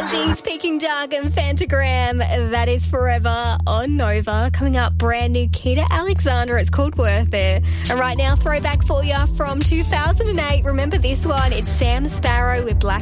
Ozzy's Peking Duck and Fantagram. That is Forever on Nova. Coming up, brand new Keita Alexander. It's called Worth It. And right now, throwback for you from 2008. Remember this one? It's Sam Sparrow with Black